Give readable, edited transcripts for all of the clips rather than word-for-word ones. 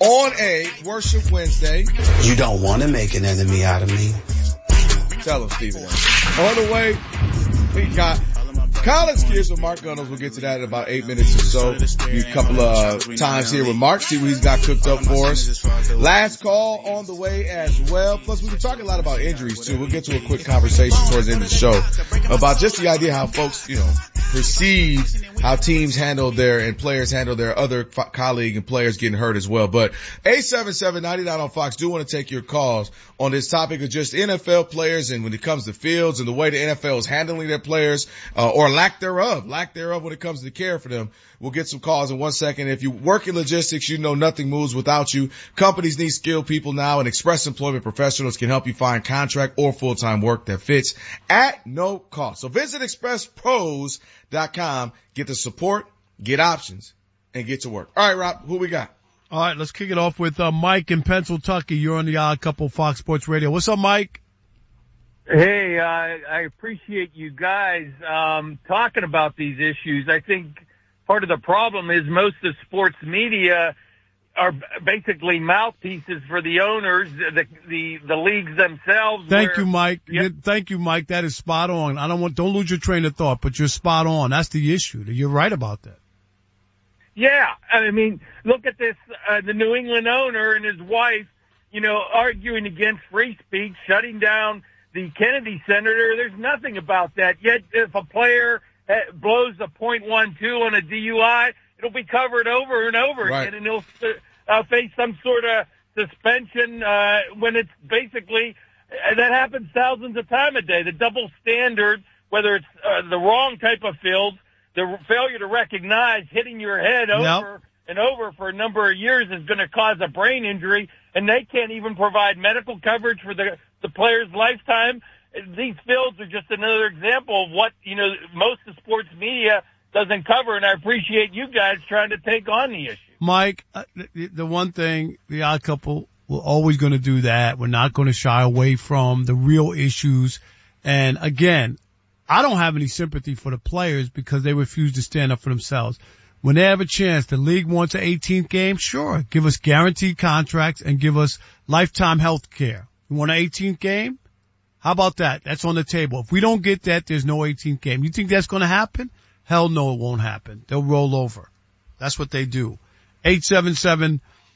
on a Worship Wednesday. You don't want to make an enemy out of me. Tell him, Stephen. On the way, we got college kids with Mark Gunnels. We'll get to that in about 8 minutes or so. A couple of times here with Mark, see what he's got cooked up for us. Last call on the way as well. Plus, we've been talking a lot about injuries too. We'll get to a quick conversation towards the end of the show about just the idea how folks, perceive how teams handle and players handle their other colleague and players getting hurt as well. But 877-99 on Fox, do want to take your calls on this topic of just NFL players and when it comes to fields and the way the NFL is handling their players, or lack thereof when it comes to care for them. We'll get some calls in 1 second. If you work in logistics, you know nothing moves without you. Companies need skilled people now, and Express Employment Professionals can help you find contract or full-time work that fits at no cost. So visit expresspros.com, get the support, get options, and get to work. All right, Rob, who we got? All right, let's kick it off with Mike in Pennsylvania. You're on the Odd Couple Fox Sports Radio. What's up, Mike? Hey, I appreciate you guys talking about these issues. I think part of the problem is most of sports media are basically mouthpieces for the owners, the leagues themselves. Thank you, Mike. Thank you, Mike. That is spot on. Don't lose your train of thought, but you're spot on. That's the issue. You're right about that. Yeah. I mean, look at this, the New England owner and his wife, arguing against free speech, shutting down the Kennedy Center. There's nothing about that. Yet if a player blows a .12 on a DUI, it'll be covered over and over again, and he'll face some sort of suspension when it's basically that happens thousands of times a day. The double standard, whether it's the wrong type of field, the failure to recognize hitting your head over and over for a number of years is going to cause a brain injury, and they can't even provide medical coverage for the player's lifetime. These fields are just another example of what, most of sports media doesn't cover, and I appreciate you guys trying to take on the issue. Mike, the one thing, the Odd Couple, we're always going to do that. We're not going to shy away from the real issues. And again, I don't have any sympathy for the players because they refuse to stand up for themselves. When they have a chance, the league wants an 18th game, sure. Give us guaranteed contracts and give us lifetime health care. You want an 18th game? How about that? That's on the table. If we don't get that, there's no 18th game. You think that's going to happen? Hell no, it won't happen. They'll roll over. That's what they do. 877-99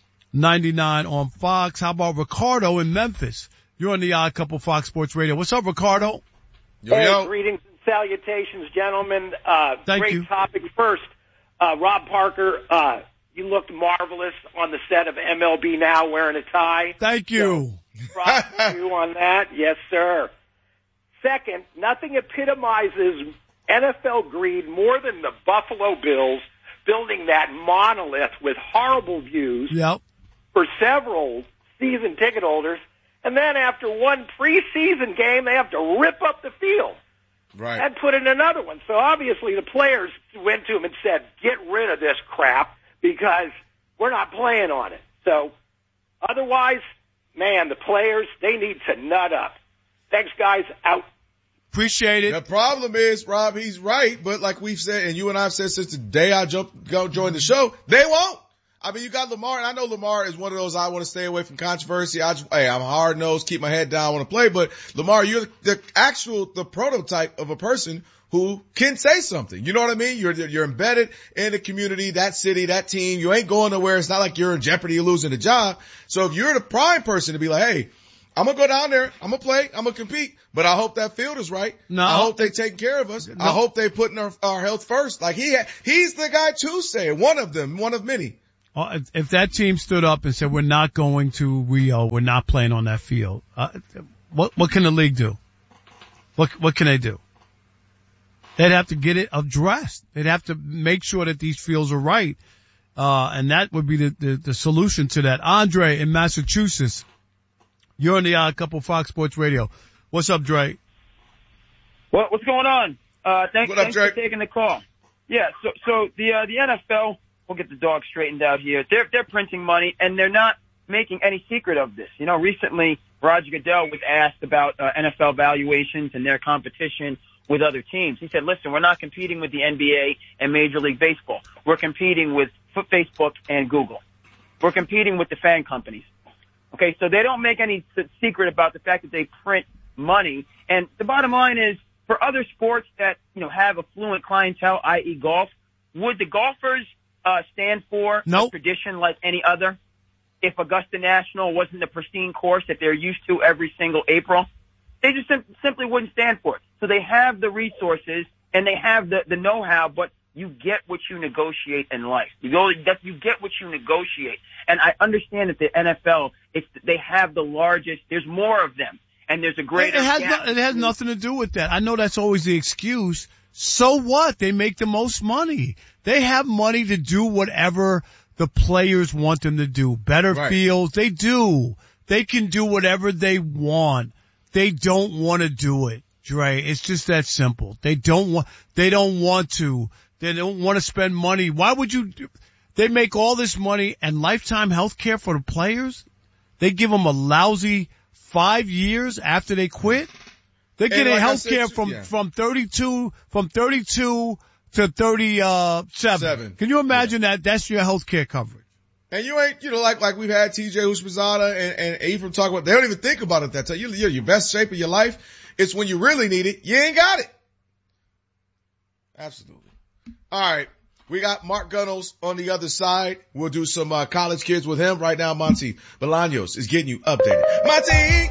on Fox. How about Ricardo in Memphis? You're on the Odd Couple Fox Sports Radio. What's up, Ricardo? Hey, greetings and salutations, gentlemen. Thank you. Great topic. First, Rob Parker, you looked marvelous on the set of MLB Now wearing a tie. Thank you. Props to you on that. Yes, sir. Second, nothing epitomizes NFL greed more than the Buffalo Bills building that monolith with horrible views for several season ticket holders. And then after one preseason game, they have to rip up the field and put in another one. So obviously the players went to him and said, get rid of this crap because we're not playing on it. So otherwise, man, the players, they need to nut up. Thanks, guys. Out. Appreciate it. The problem is, Rob, he's right, but like we've said, and you and I have said since the day I joined the show, they won't. I mean, you got Lamar, and I know Lamar is one of those I want to stay away from controversy. I'm hard-nosed, keep my head down, I want to play, but Lamar, you're the prototype of a person who can say something. You know what I mean? You're embedded in the community, that city, that team. You ain't going nowhere. It's not like you're in jeopardy of losing a job. So if you're the prime person to be like, hey, I'm going to go down there, I'm going to play, I'm going to compete, but I hope that field is right. No. I hope they take care of us. No. I hope they putting our health first. Like he's the guy to say it. One of them, one of many. If that team stood up and said, we're not going to Rio, we're not playing on that field, what can the league do? What can they do? They'd have to get it addressed. They'd have to make sure that these fields are right. And that would be the solution to that. Andre in Massachusetts, you're on the Odd Couple Fox Sports Radio. What's up, Dre? What's going on? Thanks for taking the call. Yeah, so the NFL, we'll get the dog straightened out here. They're printing money, and they're not making any secret of this. Recently, Roger Goodell was asked about NFL valuations and their competition with other teams. He said, listen, we're not competing with the NBA and Major League Baseball. We're competing with Facebook and Google. we're competing with the fan companies. Okay, so they don't make any secret about the fact that they print money. And the bottom line is, for other sports that, have affluent clientele, i.e. golf, would the golfers stand for a tradition like any other? If Augusta National wasn't the pristine course that they're used to every single April, they just simply wouldn't stand for it. So they have the resources and they have the know-how, but you get what you negotiate in life. You get what you negotiate. And I understand that the NFL, they have the largest, there's more of them, and there's a greater gap. It has nothing to do with that. I know that's always the excuse. So what? They make the most money. They have money to do whatever the players want them to do. Better fields. They do. They can do whatever they want. They don't want to do it, Dre. It's just that simple. They don't want to. They don't want to spend money. Why would you they make all this money and lifetime health care for the players? They give them a lousy 5 years after they quit. They're getting health care from 32 to 37. Can you imagine that? That's your health care coverage. And you ain't, like we've had TJ Houshmandzadeh and Ephraim talk about, they don't even think about it that time. You're your best shape of your life. It's when you really need it. You ain't got it. Absolutely. All right. We got Mark Gunnels on the other side. We'll do some college kids with him. Right now, Monty Bolaños is getting you updated. Monty!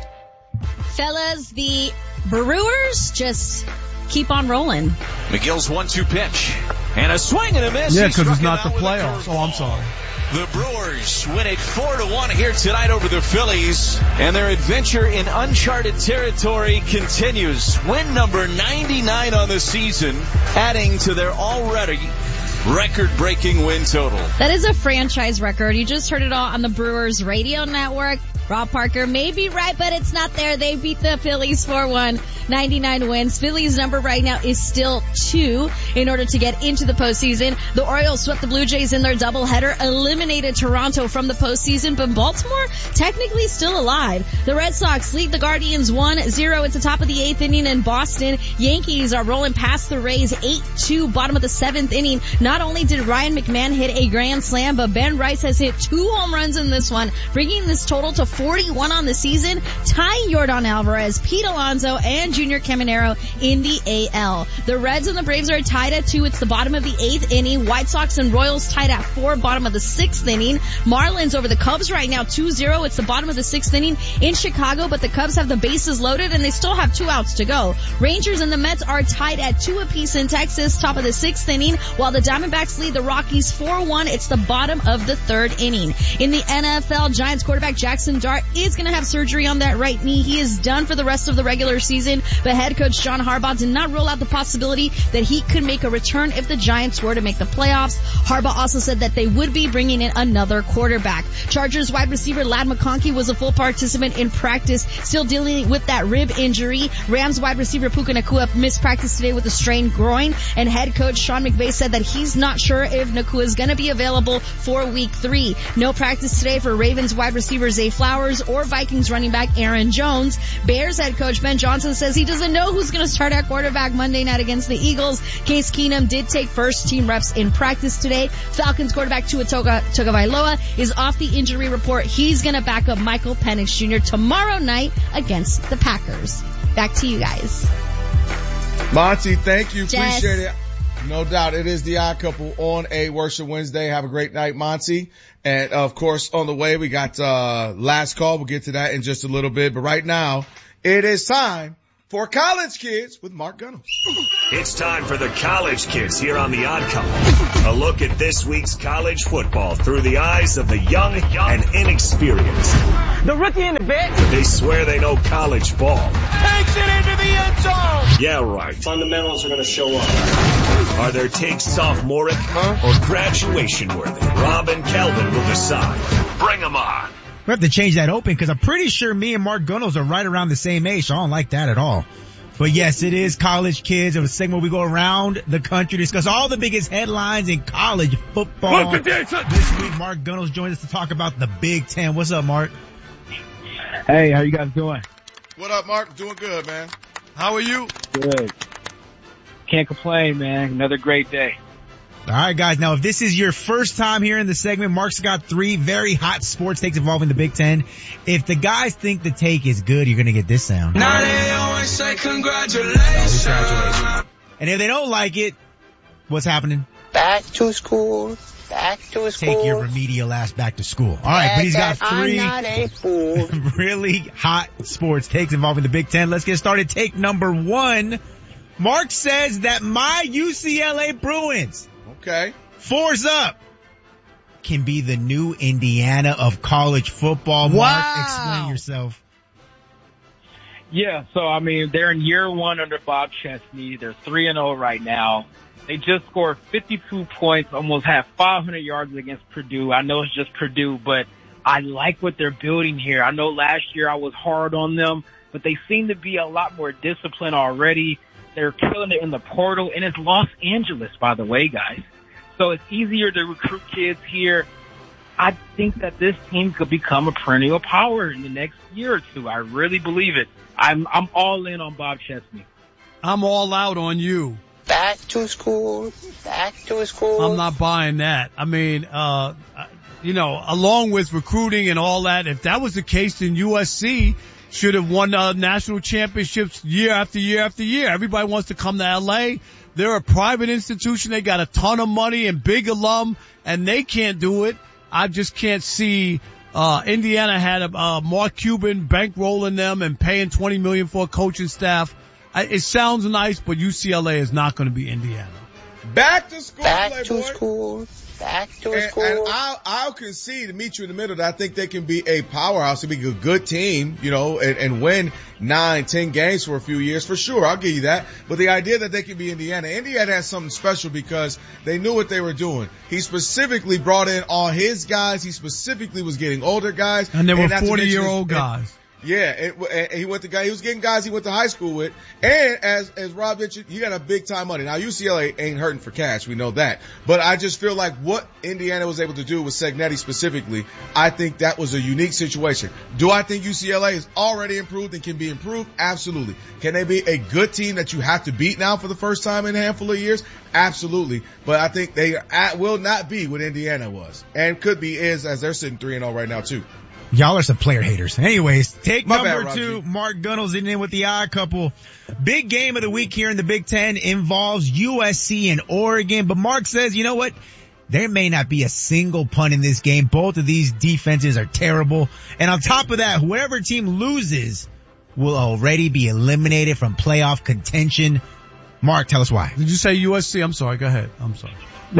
Fellas, the Brewers just keep on rolling. McGill's 1-2 pitch. And a swing and a miss. Yeah, because it's not the playoffs. Oh, I'm sorry. The Brewers win it 4-1 here tonight over the Phillies, and their adventure in uncharted territory continues. Win number 99 on the season, adding to their already record-breaking win total. That is a franchise record. You just heard it all on the Brewers radio network. Rob Parker may be right, but it's not there. They beat the Phillies 4-1, 99 wins. Phillies' number right now is still 2 in order to get into the postseason. The Orioles swept the Blue Jays in their doubleheader, eliminated Toronto from the postseason, but Baltimore technically still alive. The Red Sox lead the Guardians 1-0 at the top of the 8th inning in Boston. Yankees are rolling past the Rays 8-2, bottom of the 7th inning. Not only did Ryan McMahon hit a grand slam, but Ben Rice has hit 2 home runs in this one, bringing this total to 41 on the season, tying Yordan Alvarez, Pete Alonso, and Junior Caminero in the AL. The Reds and the Braves are tied at 2. It's the bottom of the 8th inning. White Sox and Royals tied at 4, bottom of the 6th inning. Marlins over the Cubs right now 2-0. It's the bottom of the 6th inning in Chicago, but the Cubs have the bases loaded and they still have 2 outs to go. Rangers and the Mets are tied at 2 apiece in Texas, top of the 6th inning, while the Diamondbacks lead the Rockies 4-1. It's the bottom of the 3rd inning. In the NFL, Giants quarterback Jackson Dart is going to have surgery on that right knee. He is done for the rest of the regular season, but head coach John Harbaugh did not rule out the possibility that he could make a return if the Giants were to make the playoffs. Harbaugh also said that they would be bringing in another quarterback. Chargers wide receiver Ladd McConkey was a full participant in practice, still dealing with that rib injury. Rams wide receiver Puka Nacua missed practice today with a strained groin, and head coach Sean McVay said that he's not sure if Nacua is going to be available for week 3. No practice today for Ravens wide receiver Zay Flowers or Vikings running back Aaron Jones. Bears head coach Ben Johnson says he doesn't know who's going to start at quarterback Monday night against the Eagles. Case Keenum did take first team reps in practice today. Falcons quarterback Tua Tagovailoa is off the injury report. He's going to back up Michael Penix Jr. tomorrow night against the Packers. Back to you guys. Monty, thank you. Jess. Appreciate it. No doubt. It is the Odd Couple on a Worship Wednesday. Have a great night, Monty. And of course, on the way, we got, last call. We'll get to that in just a little bit. But right now, it is time for College Kids with Mark Gunnels. It's time for the College Kids here on the Odd Couple. A look at this week's college football through the eyes of the young and inexperienced. The rookie in the bed. They swear they know college ball. Takes it into the end zone. Yeah, right. Fundamentals are going to show up. Are their takes sophomoric or graduation worthy? Rob and Calvin will decide. Bring them on. We have to change that open because I'm pretty sure me and Mark Gunnels are right around the same age, so I don't like that at all. But yes, it is College Kids. It was a segment where we go around the country, discuss all the biggest headlines in college football. This week, Mark Gunnels joins us to talk about the Big Ten. What's up, Mark? Hey, how you guys doing? What up, Mark? Doing good, man. How are you? Good. Can't complain, man. Another great day. All right, guys. Now, if this is your first time here in the segment, Mark's got 3 very hot sports takes involving the Big Ten. If the guys think the take is good, you're going to get this sound. Now they always say congratulations. And if they don't like it, what's happening? Back to school. Back to school. Take your remedial ass back to school. All right, but he's got 3 I'm not a fool. really hot sports takes involving the Big Ten. Let's get started. Take number 1. Mark says that my UCLA Bruins, okay, 4's up, can be the new Indiana of college football. Wow. Mark, explain yourself. Yeah, so I mean, they're in year 1 under Bob Chesney. They're 3-0 right now. They just scored 52 points, almost had 500 yards against Purdue. I know it's just Purdue, but I like what they're building here. I know last year I was hard on them, but they seem to be a lot more disciplined already. They're killing it in the portal, and it's Los Angeles, by the way, guys. So it's easier to recruit kids here. I think that this team could become a perennial power in the next year or 2. I really believe it. I'm all in on Bob Chesney. I'm all out on you. Back to school. Back to school. I'm not buying that. I mean, along with recruiting and all that, if that was the case, then USC should have won national championships year after year after year. Everybody wants to come to LA. They're a private institution. They got a ton of money and big alum, and they can't do it. I just can't see Indiana had Mark Cuban bankrolling them and paying $20 million for a coaching staff. It sounds nice, but UCLA is not going to be Indiana. Back to school, Back Playboy. to school. Back to And school. I'll concede to meet you in the middle that I think they can be a powerhouse, to be a good team, and win 9-10 games for a few years for sure. I'll give you that. But the idea that they can be Indiana has something special because they knew what they were doing. He specifically brought in all his guys. He specifically was getting older guys. And they were 40-year-old guys. Yeah, and he was getting guys he went to high school with. And as Rob mentioned, you got a big time money. Now UCLA ain't hurting for cash. We know that. But I just feel like what Indiana was able to do with Cegnetti specifically, I think that was a unique situation. Do I think UCLA is already improved and can be improved? Absolutely. Can they be a good team that you have to beat now for the first time in a handful of years? Absolutely. But I think they will not be what Indiana was and could be as they're sitting 3-0 right now too. Y'all are some player haters. Anyways, take My number bad, 2, Mark Gunnels in with the odd couple. Big game of the week here in the Big Ten involves USC and Oregon. But Mark says, you know what? There may not be a single punt in this game. Both of these defenses are terrible. And on top of that, whoever team loses will already be eliminated from playoff contention. Mark, tell us why. Did you say USC? I'm sorry. Go ahead. I'm sorry.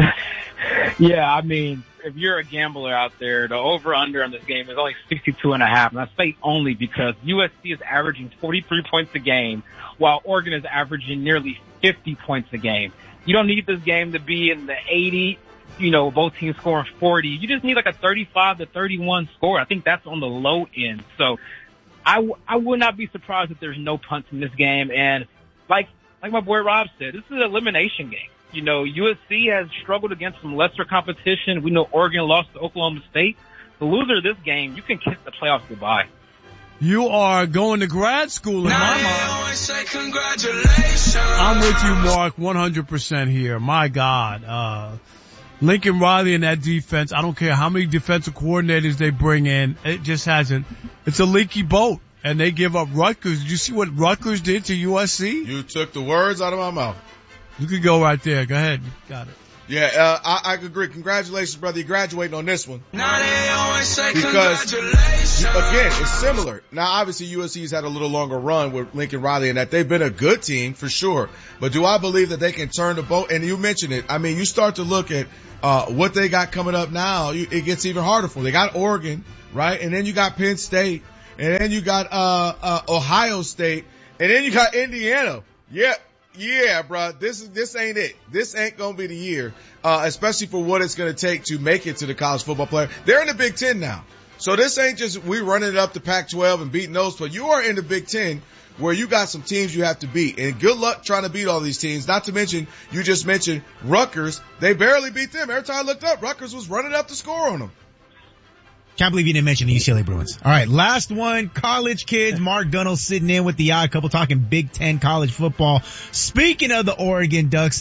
Yeah, I mean, if you're a gambler out there, the over-under on this game is only 62.5. And I say only because USC is averaging 43 points a game, while Oregon is averaging nearly 50 points a game. You don't need this game to be in the 80, both teams scoring 40. You just need like a 35-31 score. I think that's on the low end. So I would not be surprised if there's no punts in this game. And like my boy Rob said, this is an elimination game. USC has struggled against some lesser competition. We know Oregon lost to Oklahoma State. The loser of this game, you can kiss the playoffs goodbye. You are going to grad school in my mind. Always say congratulations. I'm with you, Mark, 100% here. My God. Lincoln Riley and that defense, I don't care how many defensive coordinators they bring in, it just hasn't. It's a leaky boat. And they give up Rutgers. Did you see what Rutgers did to USC? You took the words out of my mouth. You could go right there. Go ahead. You got it. Yeah, I agree. Congratulations, brother. You're graduating on this one. Now they always say because, congratulations. again, it's similar. Now, obviously, USC's had a little longer run with Lincoln Riley and that they've been a good team for sure. But do I believe that they can turn the boat? And you mentioned it. I mean, you start to look at what they got coming up now. It gets even harder for them. They got Oregon, right? And then you got Penn State. And then you got Ohio State. And then you got Indiana. Yeah, bro. This ain't it. This ain't gonna be the year, especially for what it's gonna take to make it to the college football player. They're in the Big Ten now. So this ain't just we running it up to Pac-12 and beating those, but you are in the Big Ten where you got some teams you have to beat. And good luck trying to beat all these teams. Not to mention, you just mentioned Rutgers. They barely beat them. Every time I looked up, Rutgers was running up the score on them. Can't believe you didn't mention the UCLA Bruins. All right, last one, college kids. Mark Gunnell sitting in with the odd couple talking Big Ten college football. Speaking of the Oregon Ducks,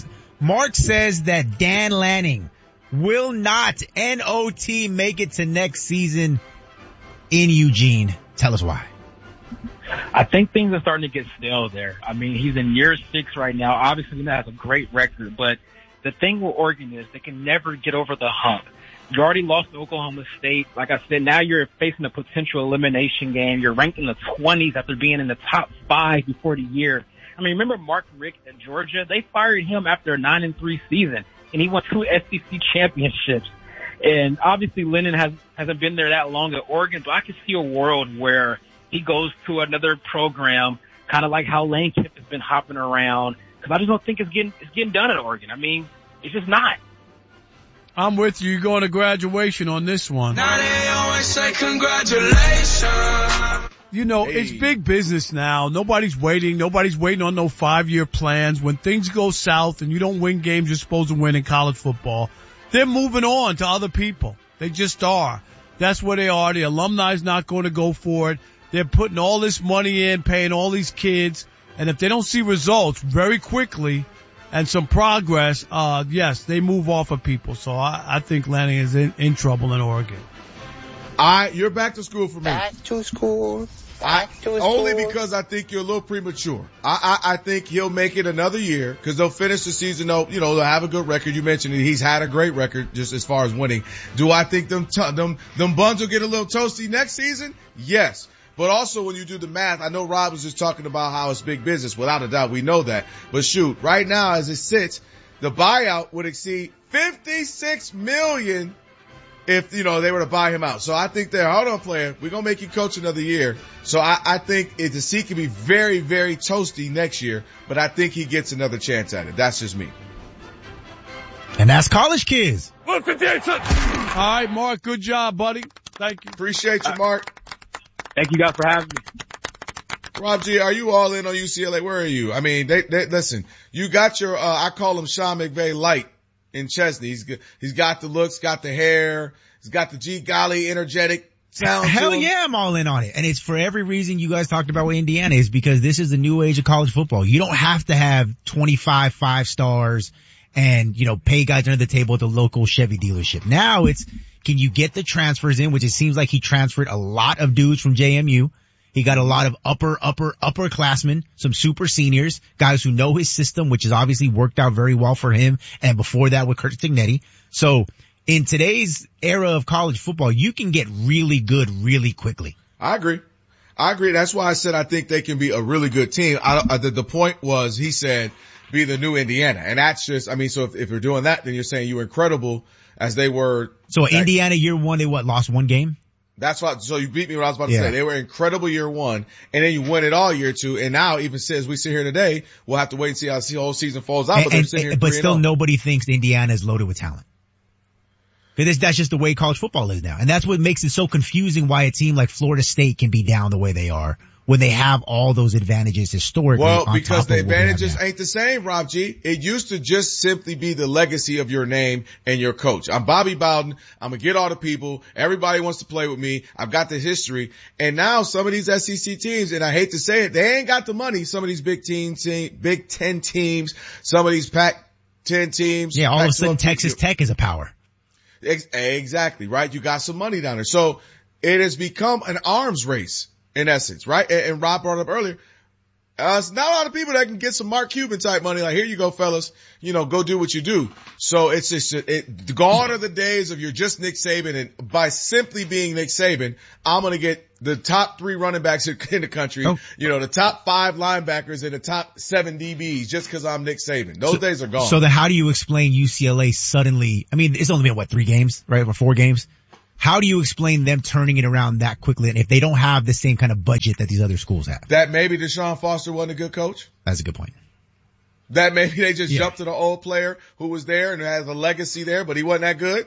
Mark says that Dan Lanning will not, N-O-T, make it to next season in Eugene. Tell us why. I think things are starting to get stale there. I mean, he's in year 6 right now. Obviously, he has a great record, but the thing with Oregon is they can never get over the hump. You already lost to Oklahoma State. Like I said, now you're facing a potential elimination game. You're ranked in the 20s after being in the top 5 before the year. I mean, remember Mark Richt at Georgia? They fired him after a 9-3 season, and he won 2 SEC championships. And obviously, Lennon hasn't been there that long at Oregon, but I could see a world where he goes to another program, kind of like how Lane Kiffin has been hopping around, because I just don't think it's getting done at Oregon. I mean, it's just not. I'm with you. You're going to graduation on this one. Now they always say congratulations. You know, It's big business now. Nobody's waiting. Nobody's waiting on no 5-year plans. When things go south and you don't win games you're supposed to win in college football, they're moving on to other people. They just are. That's where they are. The alumni's not going to go for it. They're putting all this money in, paying all these kids. And if they don't see results very quickly and some progress, yes, they move off of people. So I think Lanning is in trouble in Oregon. You're back to school for me. Back to school. Back to school. Only because I think you're a little premature. I think he'll make it another year because they'll finish the season. They'll have a good record. You mentioned it. He's had a great record just as far as winning. Do I think them buns will get a little toasty next season? Yes. But also when you do the math, I know Rob was just talking about how it's big business. Without a doubt, we know that. But shoot, right now as it sits, the buyout would exceed $56 million if, they were to buy him out. So I think hold on, player, we're going to make you coach another year. So I think the seat can be very, very toasty next year, but I think he gets another chance at it. That's just me. And that's College Kids. All right, Mark, good job, buddy. Thank you. Appreciate you, Mark. Thank you guys for having me. Rob G, are you all in on UCLA? Where are you? I mean, they listen, you got your, I call him Sean McVay light in Chesney. He's got the looks, got the hair, he's got the G golly energetic sound. Hell yeah, I'm all in on it. And it's for every reason you guys talked about with Indiana is because this is the new age of college football. You don't have to have 25 5-stars and, pay guys under the table at the local Chevy dealership. Now it's, can you get the transfers in, which it seems like he transferred a lot of dudes from JMU. He got a lot of upperclassmen, some super seniors, guys who know his system, which has obviously worked out very well for him. And before that with Kurt Stignetti. So in today's era of college football, you can get really good really quickly. I agree. That's why I said I think they can be a really good team. The point was, he said, be the new Indiana. And that's just, so if you're doing that, then you're saying you were incredible as they were. So Indiana year 1, they lost 1 game? That's why, so you beat me what I was about to say. They were incredible year 1, and then you win it all year 2, and now even says we sit here today, we'll have to wait and see how the whole season falls out. But still nobody thinks Indiana is loaded with talent. Because that's just the way college football is now. And that's what makes it so confusing why a team like Florida State can be down the way they are when they have all those advantages historically. Well, because the advantages ain't the same, Rob G. It used to just simply be the legacy of your name and your coach. I'm Bobby Bowden. I'm going to get all the people. Everybody wants to play with me. I've got the history. And now some of these SEC teams, and I hate to say it, they ain't got the money. Some of these Big Ten teams, some of these Pac-10 teams. Yeah, all of a sudden Texas Tech is a power. Exactly, right? You got some money down there. So it has become an arms race. In essence, right? And Rob brought up earlier, it's not a lot of people that can get some Mark Cuban type money. Like, here you go, fellas. Go do what you do. So it's just, gone are the days of you're just Nick Saban. And by simply being Nick Saban, I'm going to get the top 3 running backs in the country, the top 5 linebackers and the top 7 DBs just because I'm Nick Saban. Those days are gone. So then how do you explain UCLA suddenly, it's only been 3 games, right? Or 4 games? How do you explain them turning it around that quickly if they don't have the same kind of budget that these other schools have? That maybe Deshaun Foster wasn't a good coach? That's a good point. That maybe they just jumped to the old player who was there and has a legacy there, but he wasn't that good?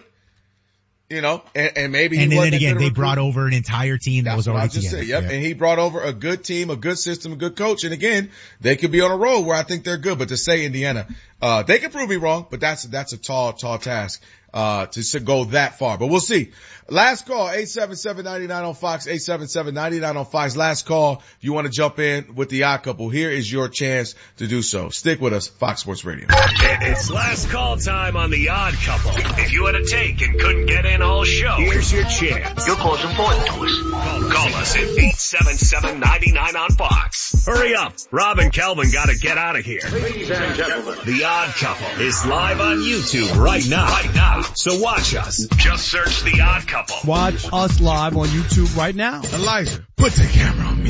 And maybe he wasn't. And then again, they recruit. Brought over an entire team that was already together. Yep. And he brought over a good team, a good system, a good coach. And again, they could be on a road where I think they're good. But to say Indiana, they can prove me wrong, but that's a tall task. to go that far, but we'll see. Last call, 877-99 on Fox, 877-99 on Fox. Last call. If you want to jump in with the Odd Couple, here is your chance to do so. Stick with us, Fox Sports Radio. It's last call time on the Odd Couple. If you had a take and couldn't get in all show, here's your chance. Your call's important to us. Call us at 877-99 on Fox. Hurry up. Rob and Kelvin got to get out of here. Ladies and gentlemen, The Odd Couple is live on YouTube right now. So watch us. Just search The Odd Couple. Watch us live on YouTube right now. Elijah, put the camera on me.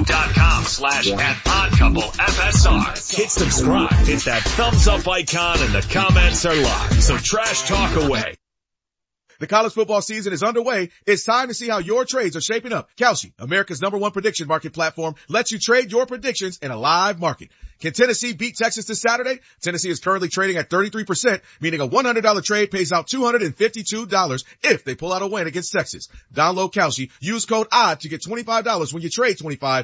YouTube.com/@OddCoupleFSR. Hit subscribe. Hit that thumbs up icon and the comments are live. So trash talk away. The college football season is underway. It's time to see how your trades are shaping up. Kalshi, America's #1 prediction market platform, lets you trade your predictions in a live market. Can Tennessee beat Texas this Saturday? Tennessee is currently trading at 33%, meaning a $100 trade pays out $252 if they pull out a win against Texas. Download Kalshi. Use code ODD to get $25 when you trade 25.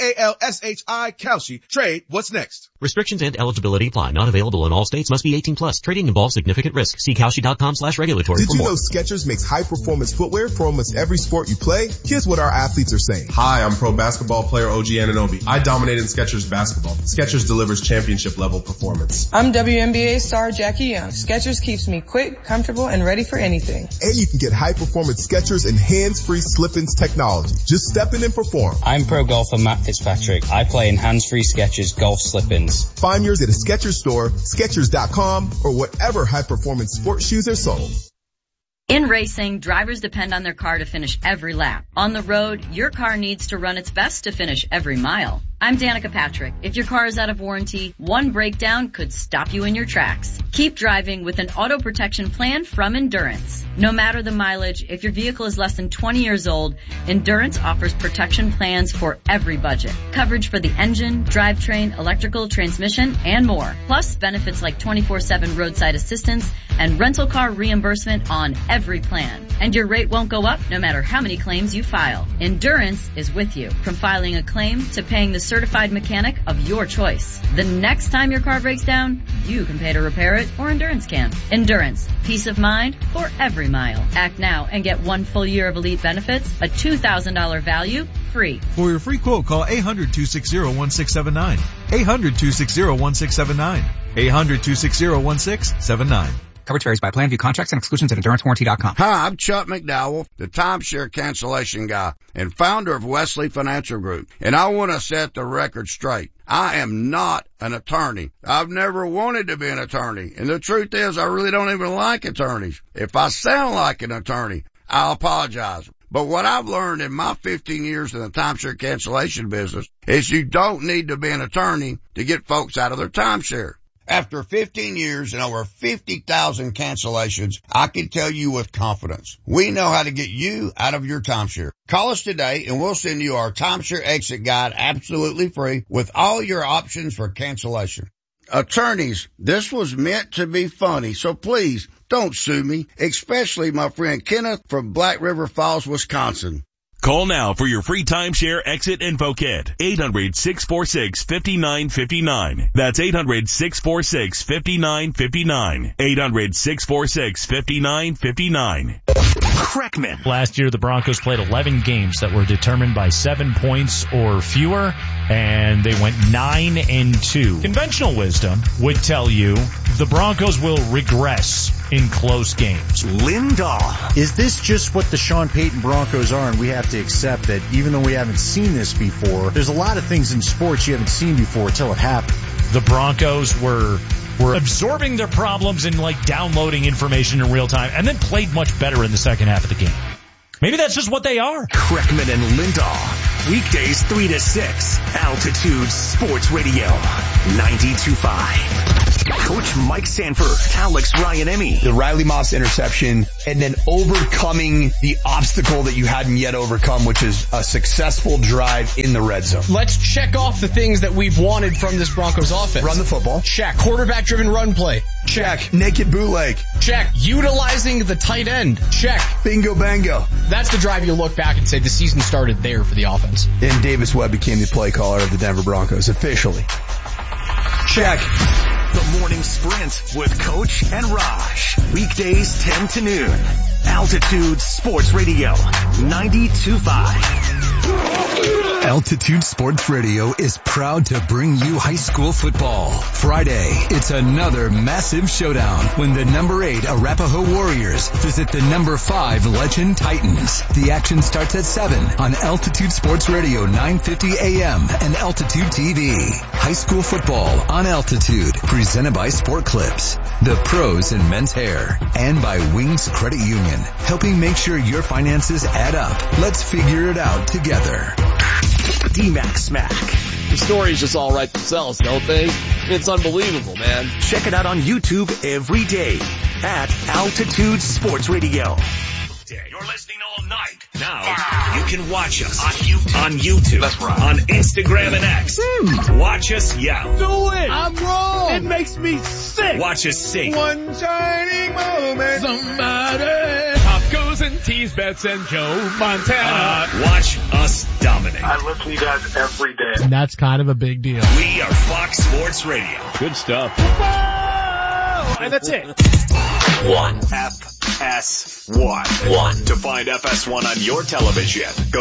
Kalshi. Kalshi. Trade. What's next? Restrictions and eligibility apply. Not available in all states. Must be 18 plus. Trading involves significant risk. See Kalshi.com/regulatory Did for you more. know Skechers makes high-performance footwear for almost every sport you play? Here's what our athletes are saying. Hi, I'm pro basketball player OG Anunoby. I dominate in Skechers basketball. Skechers delivers championship-level performance. I'm WNBA star Jackie Young. Skechers keeps me quick, comfortable, and ready for anything. And you can get high-performance Skechers and hands-free slip-ins technology. Just step in and perform. I'm pro golfer Matt Fitzpatrick. I play in hands-free Skechers golf slip-ins. Find yours at a Skechers store, Skechers.com, or whatever high-performance sports shoes are sold. In racing, drivers depend on their car to finish every lap. On the road, your car needs to run its best to finish every mile. I'm Danica Patrick. If your car is out of warranty, one breakdown could stop you in your tracks. Keep driving with an auto protection plan from Endurance. No matter the mileage, if your vehicle is less than 20 years old, Endurance offers protection plans for every budget. Coverage for the engine, drivetrain, electrical, transmission, and more. Plus benefits like 24/7 roadside assistance and rental car reimbursement on every plan. And your rate won't go up no matter how many claims you file. Endurance is with you, from filing a claim to paying the certified mechanic of your choice. The next time your car breaks down, you can pay to repair it, or Endurance can. Endurance, peace of mind for every mile. Act now and get 1 full year of elite benefits, a $2,000 value, free. For your free quote, call 800-260-1679. 800-260-1679. 800-260-1679. Coverage varies by plan. View contracts and exclusions at EnduranceWarranty.com. Hi, I'm Chuck McDowell, the timeshare cancellation guy and founder of Wesley Financial Group. And I want to set the record straight. I am not an attorney. I've never wanted to be an attorney. And the truth is, I really don't even like attorneys. If I sound like an attorney, I'll apologize. But what I've learned in my 15 years in the timeshare cancellation business is you don't need to be an attorney to get folks out of their timeshare. After 15 years and over 50,000 cancellations, I can tell you with confidence, we know how to get you out of your timeshare. Call us today and we'll send you our timeshare exit guide absolutely free with all your options for cancellation. Attorneys, this was meant to be funny, so please don't sue me, especially my friend Kenneth from Black River Falls, Wisconsin. Call now for your free timeshare exit info kit. 800-646-5959. That's 800-646-5959. 800-646-5959. Kreckman. Last year, the Broncos played 11 games that were determined by 7 points or fewer, and they went 9-2. Conventional wisdom would tell you the Broncos will regress in close games. Lindahl. Is this just what the Sean Payton Broncos are, and we have to accept that even though we haven't seen this before, there's a lot of things in sports you haven't seen before until it happened. The Broncos were absorbing their problems and downloading information in real time, and then played much better in the second half of the game. Maybe that's just what they are. Kreckman and Lindahl. Weekdays 3 to 6. Altitude Sports Radio. 92.5. Coach Mike Sanford, Alex Ryan-Emmy. The Riley Moss interception, and then overcoming the obstacle that you hadn't yet overcome, which is a successful drive in the red zone. Let's check off the things that we've wanted from this Broncos offense. Run the football. Check. Quarterback-driven run play. Check. Naked bootleg. Check. Utilizing the tight end. Check. Bingo bango. That's the drive you look back and say the season started there for the offense. And Davis Webb became the play caller of the Denver Broncos officially. Check. The Morning Sprint with Coach and Raj. Weekdays 10 to noon. Altitude Sports Radio 92.5. Altitude Sports Radio is proud to bring you high school football. Friday, it's another massive showdown when the number 8 Arapahoe Warriors visit the number 5 Legend Titans. The action starts at 7 on Altitude Sports Radio 950 AM and Altitude TV. High school football on Altitude, presented by Sport Clips, the pros in men's hair, and by Wings Credit Union, helping make sure your finances add up. Let's figure it out together. D-Mac Smack. The stories just all write themselves, don't they? It's unbelievable, man. Check it out on YouTube every day at Altitude Sports Radio. You're listening all night. Now, you can watch us on YouTube. That's right. On Instagram and X. Watch us yell. Do it! I'm wrong! It makes me sick! Watch us sing. One shining moment. Somebody. Pop goes and tease Bets and Joe Montana. Watch us dominate. I listen to you guys every day. And that's kind of a big deal. We are Fox Sports Radio. Good stuff. And that's it. 1 FS1. To find FS1 on your television, go